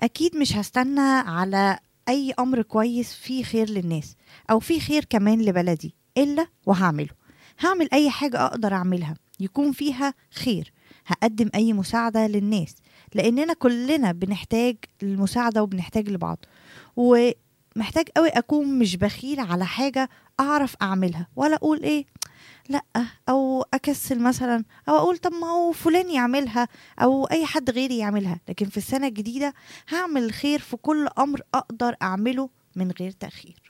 أكيد مش هستنى على أي أمر كويس فيه خير للناس أو فيه خير كمان لبلدي إلا وهعمله. هعمل أي حاجة أقدر أعملها يكون فيها خير. هقدم أي مساعدة للناس لأننا كلنا بنحتاج المساعدة وبنحتاج لبعض، ومحتاج قوي أكون مش بخيل على حاجة أعرف أعملها، ولا أقول إيه لأ، أو أكسل مثلا، أو أقول طب ما هو فلان يعملها أو أي حد غيري يعملها. لكن في السنة الجديدة هعمل الخير في كل أمر أقدر أعمله من غير تأخير.